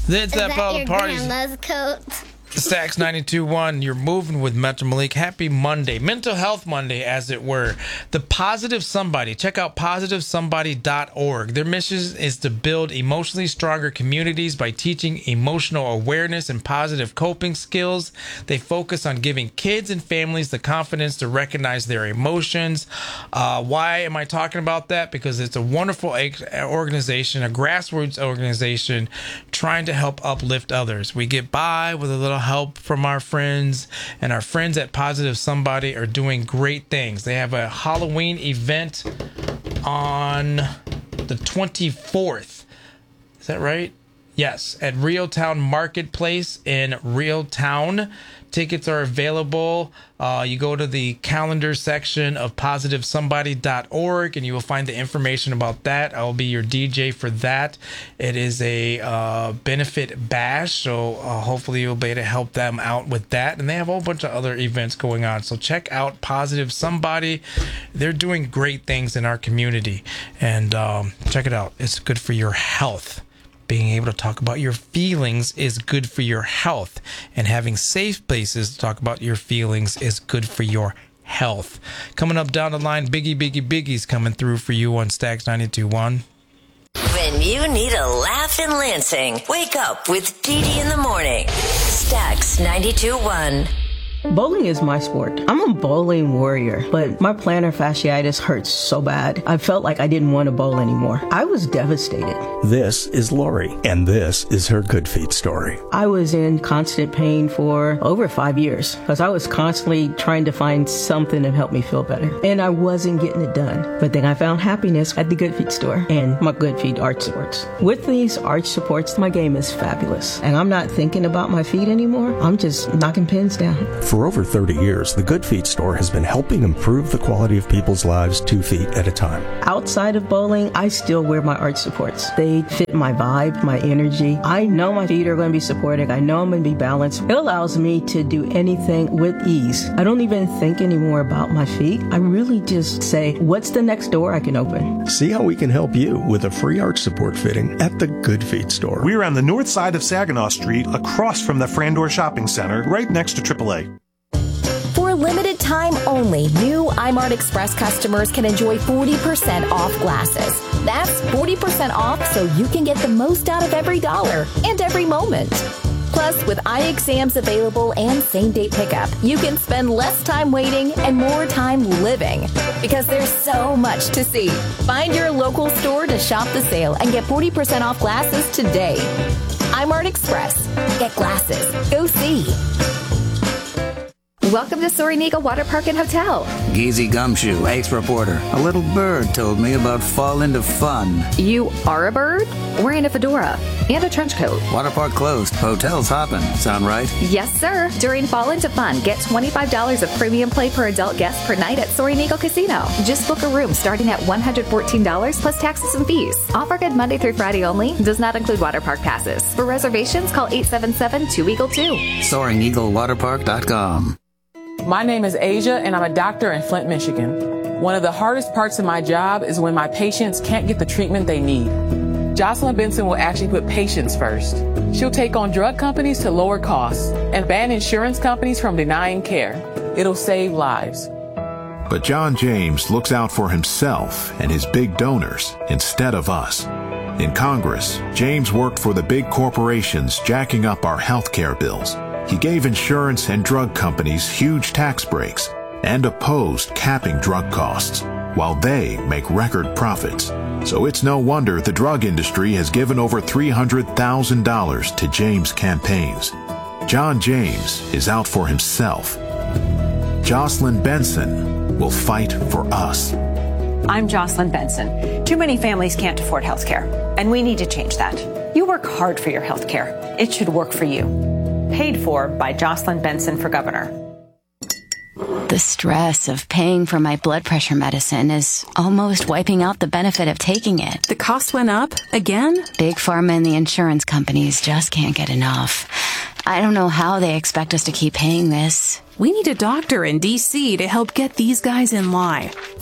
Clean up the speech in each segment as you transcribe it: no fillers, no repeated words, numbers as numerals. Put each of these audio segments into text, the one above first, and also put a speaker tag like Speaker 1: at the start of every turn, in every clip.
Speaker 1: It's that all the parties.
Speaker 2: Grandma's coat?
Speaker 1: Stacks 92.1, you're moving with Mental Malik. Happy Monday, Mental Health Monday, as it were. The Positive Somebody. Check out positivesomebody.org. Their mission is to build emotionally stronger communities by teaching emotional awareness and positive coping skills. They focus on giving kids and families the confidence to recognize their emotions. Why am I talking about that? Because it's a wonderful organization, a grassroots organization trying to help uplift others. We get by with a little help from our friends, and our friends at Positive Somebody are doing great things. They have a Halloween event on the 24th. Is that right? Yes, at Reeltown Marketplace in Reeltown. Tickets are available. You go to the calendar section of positivesomebody.org and you will find the information about that. I'll be your DJ for that. It is a benefit bash, so hopefully you'll be able to help them out with that. And they have a whole bunch of other events going on. So check out Positive Somebody. They're doing great things in our community. And check it out. It's good for your health. Being able to talk about your feelings is good for your health, and having safe places to talk about your feelings is good for your health. Coming up down the line, Biggie's coming through for you on Stacks 92.1.
Speaker 3: When you need a laugh in Lansing, wake up with Dee Dee in the morning. Stacks 92.1.
Speaker 4: Bowling is my sport. I'm a bowling warrior, but my plantar fasciitis hurts so bad. I felt like I didn't want to bowl anymore. I was devastated.
Speaker 5: This is Lori, and this is her Good Feet story.
Speaker 4: I was in constant pain for over 5 years because I was constantly trying to find something to help me feel better, and I wasn't getting it done. But then I found happiness at the Good Feet store and my Good Feet arch supports. With these arch supports, my game is fabulous, and I'm not thinking about my feet anymore. I'm just knocking pins down.
Speaker 5: For over 30 years, the Good Feet store has been helping improve the quality of people's lives 2 feet at a time.
Speaker 4: Outside of bowling, I still wear my arch supports. They fit my vibe, my energy. I know my feet are going to be supported. I know I'm going to be balanced. It allows me to do anything with ease. I don't even think anymore about my feet. I really just say, what's the next door I can open?
Speaker 5: See how we can help you with a free arch support fitting at the Good Feet store.
Speaker 6: We're on the north side of Saginaw Street, across from the Frandor Shopping Center, right next to AAA.
Speaker 7: For a limited time only, new iMart Express customers can enjoy 40% off glasses. That's 40% off so you can get the most out of every dollar and every moment. Plus, with eye exams available and same-day pickup, you can spend less time waiting and more time living. Because there's so much to see. Find your local store to shop the sale and get 40% off glasses today. iMart Express. Get glasses. Go see.
Speaker 8: Welcome to Soaring Eagle Water Park and Hotel.
Speaker 9: Geezy Gumshoe, ace reporter. A little bird told me about Fall Into Fun.
Speaker 8: You are a bird? Wearing a fedora and a trench coat.
Speaker 9: Water park closed. Hotel's hopping. Sound right?
Speaker 8: Yes, sir. During Fall Into Fun, get $25 of premium play per adult guest per night at Soaring Eagle Casino. Just book a room starting at $114 plus taxes and fees. Offer good Monday through Friday only. Does not include water park passes. For reservations, call 877-2EAGLE-2.
Speaker 9: SoaringEagleWaterPark.com.
Speaker 10: My name is Asia, and I'm a doctor in Flint, Michigan. One of the hardest parts of my job is when my patients can't get the treatment they need. Jocelyn Benson will actually put patients first. She'll take on drug companies to lower costs and ban insurance companies from denying care. It'll save lives.
Speaker 11: But John James looks out for himself and his big donors instead of us. In Congress, James worked for the big corporations jacking up our health care bills. He gave insurance and drug companies huge tax breaks and opposed capping drug costs, while they make record profits. So it's no wonder the drug industry has given over $300,000 to James' campaigns. John James is out for himself. Jocelyn Benson will fight for us.
Speaker 12: I'm Jocelyn Benson. Too many families can't afford health care, and we need to change that. You work hard for your health care. It should work for you. Paid for by Jocelyn Benson for governor.
Speaker 13: The stress of paying for my blood pressure medicine is almost wiping out the benefit of taking it.
Speaker 14: The cost went up again?
Speaker 13: Big Pharma and the insurance companies just can't get enough. I don't know how they expect us to keep paying this.
Speaker 14: We need a doctor in D.C. to help get these guys in line.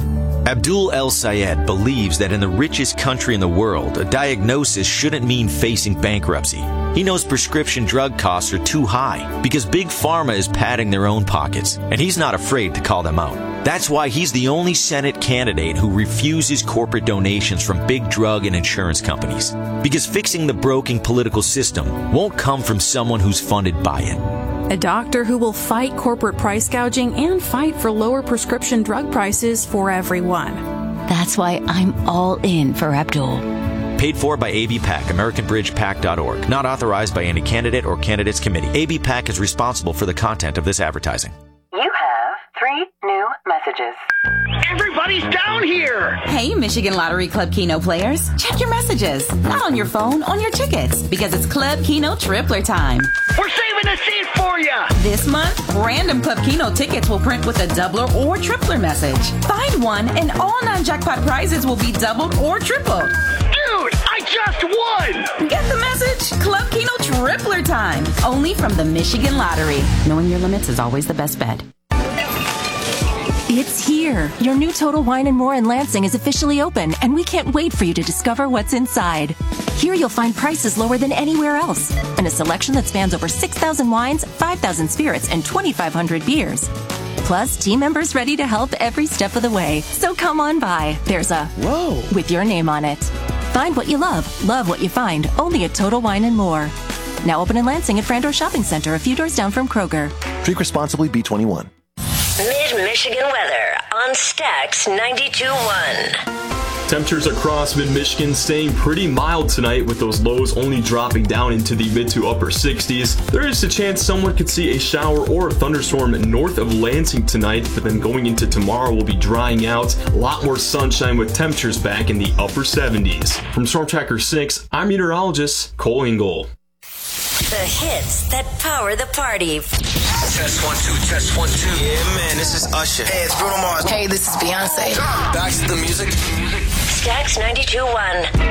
Speaker 2: Abdul El Sayed believes that in the richest country in the world, a diagnosis shouldn't mean facing bankruptcy. He knows prescription drug costs are too high because Big Pharma is padding their own pockets, and he's not afraid to call them out. That's why he's the only Senate candidate who refuses corporate donations from big drug and insurance companies. Because fixing the broken political system won't come from someone who's funded by it.
Speaker 14: A doctor who will fight corporate price gouging and fight for lower prescription drug prices for everyone.
Speaker 13: That's why I'm all in for Abdul.
Speaker 2: Paid for by ABPAC, AmericanBridgePAC.org. Not authorized by any candidate or candidates committee. ABPAC is responsible for the content of this advertising.
Speaker 15: You have 3 new messages.
Speaker 16: Everybody's down here!
Speaker 17: Hey, Michigan Lottery Club Keno players. Check your messages. Not on your phone, on your tickets. Because it's Club Keno Tripler time.
Speaker 16: We're saving a seat for you!
Speaker 17: This month, random Club Keno tickets will print with a doubler or tripler message. Find one and all non-jackpot prizes will be doubled or tripled.
Speaker 16: Dude, I just won!
Speaker 17: Get the message? Club Keno Tripler time. Only from the Michigan Lottery. Knowing your limits is always the best bet.
Speaker 18: It's here. Your new Total Wine & More in Lansing is officially open, and we can't wait for you to discover what's inside. Here you'll find prices lower than anywhere else, and a selection that spans over 6,000 wines, 5,000 spirits, and 2,500 beers. Plus, team members ready to help every step of the way. So come on by. There's a Whoa with your name on it. Find what you love what you find, only at Total Wine & More. Now open in Lansing at Frandor Shopping Center, a few doors down from Kroger.
Speaker 19: Drink responsibly, B21.
Speaker 3: Mid-Michigan weather on Stax 92.1.
Speaker 20: Temperatures across mid-Michigan staying pretty mild tonight, with those lows only dropping down into the mid to upper 60s. There is a chance someone could see a shower or a thunderstorm north of Lansing tonight, but then going into tomorrow will be drying out. A lot more sunshine with temperatures back in the upper 70s. From Storm Tracker 6, I'm meteorologist Cole Engel.
Speaker 3: The hits that power the party.
Speaker 21: Test 1 2, test 1 2. Yeah, man, this is Usher. Hey, it's Bruno Mars.
Speaker 22: Hey, this is Beyonce.
Speaker 21: Back to the music.
Speaker 3: Stax 92.1.